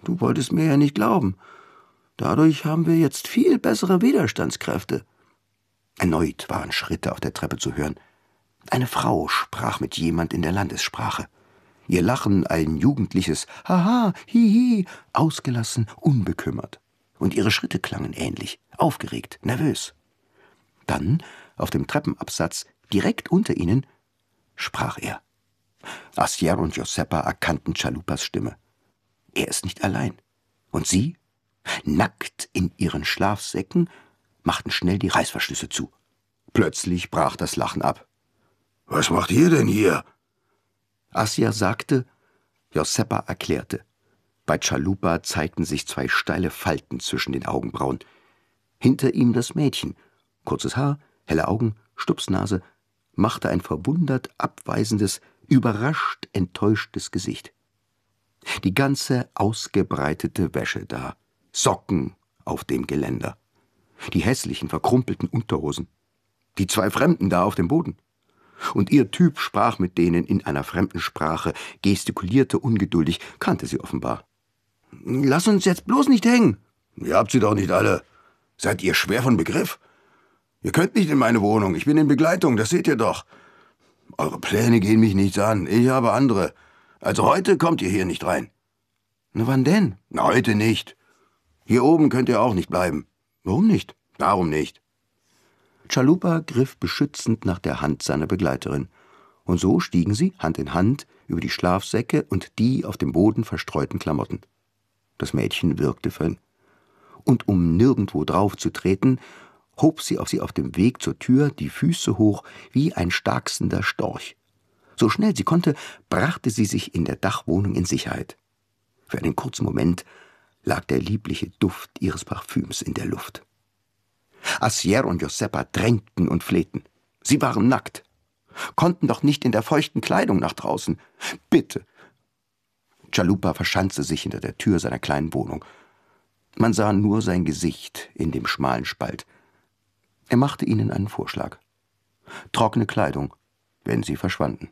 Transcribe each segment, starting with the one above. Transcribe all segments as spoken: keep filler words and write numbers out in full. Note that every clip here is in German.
Du wolltest mir ja nicht glauben. Dadurch haben wir jetzt viel bessere Widerstandskräfte.« Erneut waren Schritte auf der Treppe zu hören. Eine Frau sprach mit jemand in der Landessprache. Ihr Lachen ein jugendliches »Haha, hihi«, ausgelassen, unbekümmert. Und ihre Schritte klangen ähnlich, aufgeregt, nervös. Dann, auf dem Treppenabsatz, direkt unter ihnen, sprach er. Acier und Josepha erkannten Chalupas Stimme. Er ist nicht allein. Und sie, nackt in ihren Schlafsäcken, machten schnell die Reißverschlüsse zu. Plötzlich brach das Lachen ab. »Was macht ihr denn hier?« Acier sagte, Josepha erklärte. Bei Chalupa zeigten sich zwei steile Falten zwischen den Augenbrauen. Hinter ihm das Mädchen, kurzes Haar, helle Augen, Stupsnase, machte ein verwundert abweisendes, überrascht enttäuschtes Gesicht. Die ganze ausgebreitete Wäsche da, Socken auf dem Geländer, die hässlichen, verkrumpelten Unterhosen, die zwei Fremden da auf dem Boden. Und ihr Typ sprach mit denen in einer fremden Sprache, gestikulierte ungeduldig, kannte sie offenbar. »Lass uns jetzt bloß nicht hängen!« »Ihr habt sie doch nicht alle. Seid ihr schwer von Begriff? Ihr könnt nicht in meine Wohnung, ich bin in Begleitung, das seht ihr doch. Eure Pläne gehen mich nichts an, ich habe andere. Also heute kommt ihr hier nicht rein.« »Na, wann denn?« »Na, heute nicht. Hier oben könnt ihr auch nicht bleiben.« »Warum nicht?« »Darum nicht.« Chalupa griff beschützend nach der Hand seiner Begleiterin. Und so stiegen sie, Hand in Hand, über die Schlafsäcke und die auf dem Boden verstreuten Klamotten. Das Mädchen wirkte fern. Und um nirgendwo drauf zu treten, hob sie auf sie auf dem Weg zur Tür die Füße hoch wie ein starksender Storch. So schnell sie konnte, brachte sie sich in der Dachwohnung in Sicherheit. Für einen kurzen Moment lag der liebliche Duft ihres Parfüms in der Luft. Acier und Josepha drängten und flehten. Sie waren nackt, konnten doch nicht in der feuchten Kleidung nach draußen. »Bitte!« Chalupa verschanzte sich hinter der Tür seiner kleinen Wohnung. Man sah nur sein Gesicht in dem schmalen Spalt. Er machte ihnen einen Vorschlag. Trockene Kleidung, wenn sie verschwanden.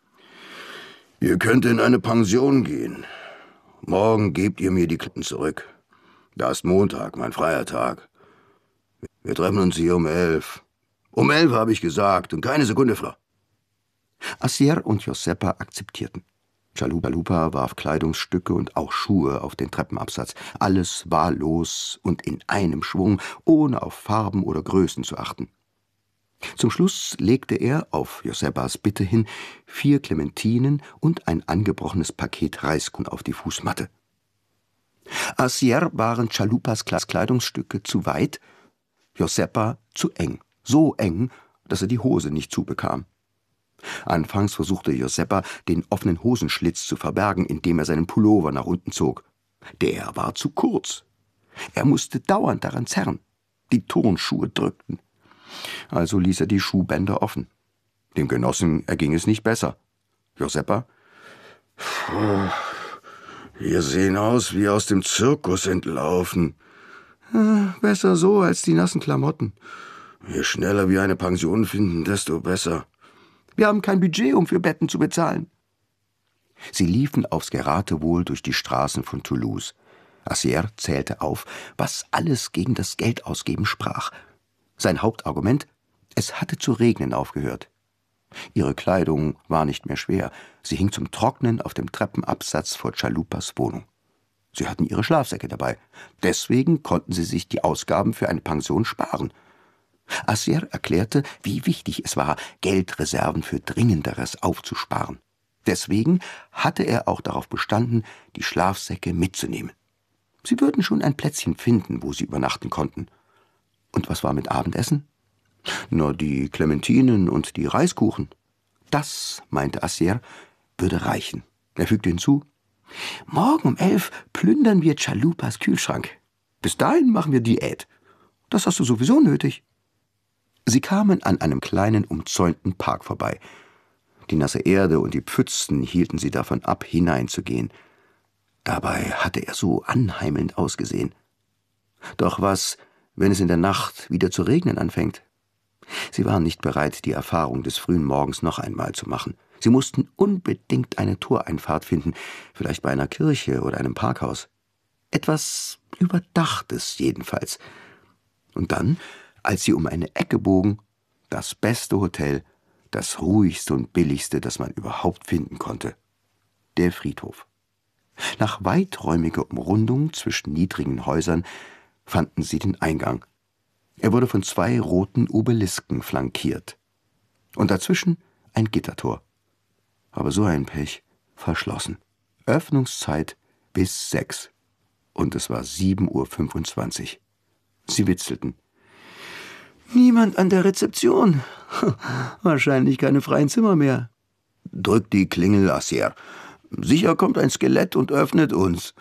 »Ihr könnt in eine Pension gehen. Morgen gebt ihr mir die Kletten zurück. Da ist Montag, mein freier Tag. Wir treffen uns hier um elf. Um elf habe ich gesagt und keine Sekunde früher.« Acier und Josepha akzeptierten. Chalupa warf Kleidungsstücke und auch Schuhe auf den Treppenabsatz. Alles wahllos und in einem Schwung, ohne auf Farben oder Größen zu achten. Zum Schluss legte er, auf Josephas Bitte hin, vier Clementinen und ein angebrochenes Paket Reiskuchen auf die Fußmatte. Acier waren Chalupas Kleidungsstücke zu weit, Josepha zu eng, so eng, dass er die Hose nicht zubekam. Anfangs versuchte Josepha, den offenen Hosenschlitz zu verbergen, indem er seinen Pullover nach unten zog. Der war zu kurz. Er musste dauernd daran zerren. Die Turnschuhe drückten. Also ließ er die Schuhbänder offen. Dem Genossen erging es nicht besser. Josepha: »Wir sehen aus wie aus dem Zirkus entlaufen.« »Ah, besser so als die nassen Klamotten. Je schneller wir eine Pension finden, desto besser. Wir haben kein Budget, um für Betten zu bezahlen.« Sie liefen aufs Geratewohl durch die Straßen von Toulouse. Acier zählte auf, was alles gegen das Geldausgeben sprach. Sein Hauptargument: es hatte zu regnen aufgehört. Ihre Kleidung war nicht mehr schwer. Sie hing zum Trocknen auf dem Treppenabsatz vor Chalupas Wohnung. Sie hatten ihre Schlafsäcke dabei. Deswegen konnten sie sich die Ausgaben für eine Pension sparen. Acier erklärte, wie wichtig es war, Geldreserven für Dringenderes aufzusparen. Deswegen hatte er auch darauf bestanden, die Schlafsäcke mitzunehmen. Sie würden schon ein Plätzchen finden, wo sie übernachten konnten. Und was war mit Abendessen? Nur die Clementinen und die Reiskuchen. Das, meinte Acier, würde reichen. Er fügte hinzu: »Morgen um elf plündern wir Chalupas Kühlschrank. Bis dahin machen wir Diät. Das hast du sowieso nötig.« Sie kamen an einem kleinen, umzäunten Park vorbei. Die nasse Erde und die Pfützen hielten sie davon ab, hineinzugehen. Dabei hatte er so anheimelnd ausgesehen. Doch was, wenn es in der Nacht wieder zu regnen anfängt? Sie waren nicht bereit, die Erfahrung des frühen Morgens noch einmal zu machen. Sie mussten unbedingt eine Toreinfahrt finden, vielleicht bei einer Kirche oder einem Parkhaus. Etwas Überdachtes jedenfalls. Und dann, als sie um eine Ecke bogen, das beste Hotel, das ruhigste und billigste, das man überhaupt finden konnte. Der Friedhof. Nach weiträumiger Umrundung zwischen niedrigen Häusern fanden sie den Eingang. Er wurde von zwei roten Obelisken flankiert. Und dazwischen ein Gittertor. Aber so ein Pech, verschlossen. Öffnungszeit bis sechs. Und es war sieben Uhr fünfundzwanzig. Sie witzelten. »Niemand an der Rezeption. Wahrscheinlich keine freien Zimmer mehr.« »Drück die Klingel, Assier. Sicher kommt ein Skelett und öffnet uns.«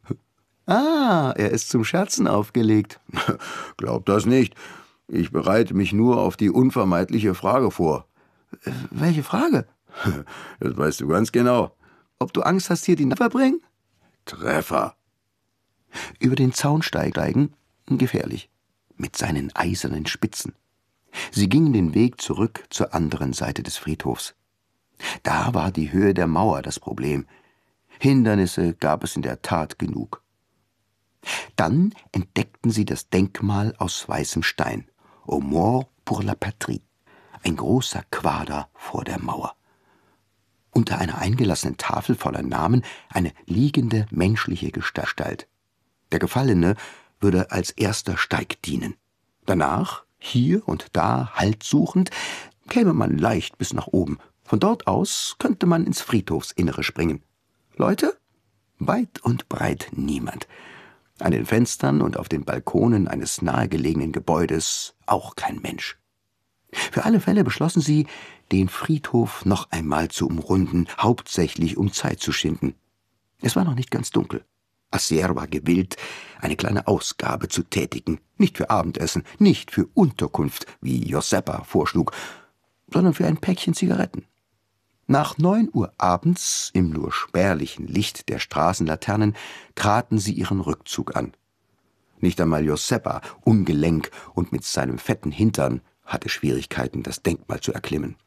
»Ah, er ist zum Scherzen aufgelegt.« »Glaub das nicht. Ich bereite mich nur auf die unvermeidliche Frage vor.« »Welche Frage?« »Das weißt du ganz genau.« »Ob du Angst hast, hier die Nacht verbringen?« »Treffer.« Über den Zaun steigen, gefährlich, mit seinen eisernen Spitzen. Sie gingen den Weg zurück zur anderen Seite des Friedhofs. Da war die Höhe der Mauer das Problem. Hindernisse gab es in der Tat genug. Dann entdeckten sie das Denkmal aus weißem Stein, Aux morts pour la patrie, ein großer Quader vor der Mauer. Unter einer eingelassenen Tafel voller Namen eine liegende menschliche Gestalt. Der Gefallene würde als erster Steig dienen. Danach, hier und da Halt suchend, käme man leicht bis nach oben. Von dort aus könnte man ins Friedhofsinnere springen. Leute? Weit und breit niemand. An den Fenstern und auf den Balkonen eines nahegelegenen Gebäudes auch kein Mensch. Für alle Fälle beschlossen sie, den Friedhof noch einmal zu umrunden, hauptsächlich um Zeit zu schinden. Es war noch nicht ganz dunkel. Assier war gewillt, eine kleine Ausgabe zu tätigen. Nicht für Abendessen, nicht für Unterkunft, wie Joseppa vorschlug, sondern für ein Päckchen Zigaretten. Nach neun Uhr abends, im nur spärlichen Licht der Straßenlaternen, traten sie ihren Rückzug an. Nicht einmal Joseppa, ungelenk und mit seinem fetten Hintern, hatte Schwierigkeiten, das Denkmal zu erklimmen.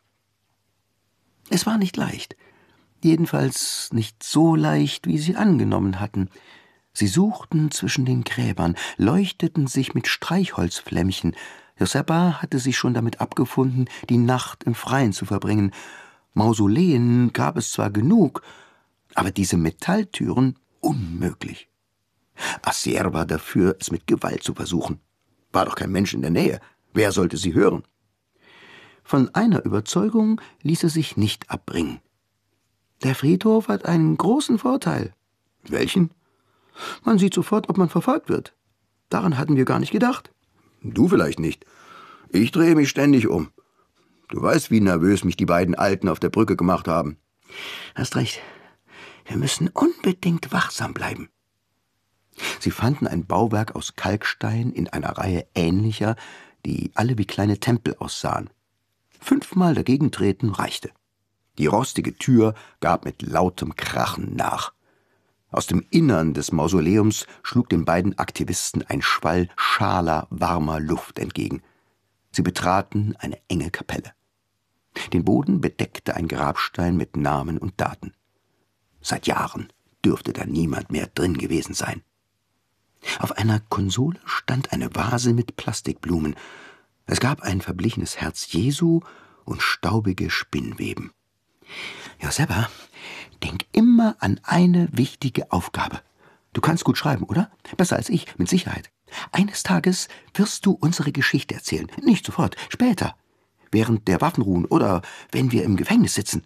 Es war nicht leicht. Jedenfalls nicht so leicht, wie sie angenommen hatten. Sie suchten zwischen den Gräbern, leuchteten sich mit Streichholzflämmchen. Joseppa hatte sich schon damit abgefunden, die Nacht im Freien zu verbringen. Mausoleen gab es zwar genug, aber diese Metalltüren unmöglich. Assier war dafür, es mit Gewalt zu versuchen. War doch kein Mensch in der Nähe. Wer sollte sie hören? Von einer Überzeugung ließ er sich nicht abbringen. Der Friedhof hat einen großen Vorteil. Welchen? Man sieht sofort, ob man verfolgt wird. Daran hatten wir gar nicht gedacht. Du vielleicht nicht. Ich drehe mich ständig um. Du weißt, wie nervös mich die beiden Alten auf der Brücke gemacht haben. Hast recht. Wir müssen unbedingt wachsam bleiben. Sie fanden ein Bauwerk aus Kalkstein in einer Reihe ähnlicher, die alle wie kleine Tempel aussahen. Fünfmal dagegen treten reichte. Die rostige Tür gab mit lautem Krachen nach. Aus dem Innern des Mausoleums schlug den beiden Aktivisten ein Schwall schaler, warmer Luft entgegen. Sie betraten eine enge Kapelle. Den Boden bedeckte ein Grabstein mit Namen und Daten. Seit Jahren dürfte da niemand mehr drin gewesen sein. Auf einer Konsole stand eine Vase mit Plastikblumen. Es gab ein verblichenes Herz Jesu und staubige Spinnweben. Joseppa, denk immer an eine wichtige Aufgabe. Du kannst gut schreiben, oder? Besser als ich, mit Sicherheit. Eines Tages wirst du unsere Geschichte erzählen. Nicht sofort, später. Während der Waffenruhen oder wenn wir im Gefängnis sitzen.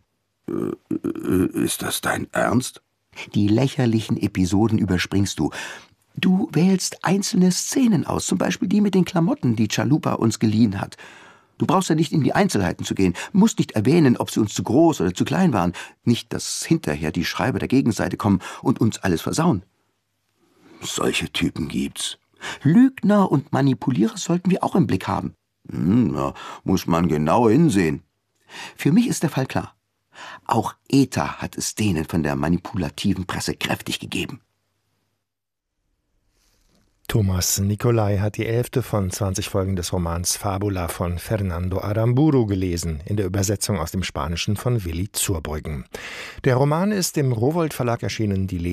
Äh, ist das dein Ernst? Die lächerlichen Episoden überspringst du. Du wählst einzelne Szenen aus, zum Beispiel die mit den Klamotten, die Chalupa uns geliehen hat. Du brauchst ja nicht in die Einzelheiten zu gehen, musst nicht erwähnen, ob sie uns zu groß oder zu klein waren. Nicht, dass hinterher die Schreiber der Gegenseite kommen und uns alles versauen. Solche Typen gibt's. Lügner und Manipulierer sollten wir auch im Blick haben. Hm, da muss man genau hinsehen. Für mich ist der Fall klar. Auch ETA hat es denen von der manipulativen Presse kräftig gegeben. Thomas Nicolai hat die elfte von zwanzig Folgen des Romans Fabula von Fernando Aramburu gelesen, in der Übersetzung aus dem Spanischen von Willi Zurbrüggen. Der Roman ist im Rowohlt Verlag erschienen, die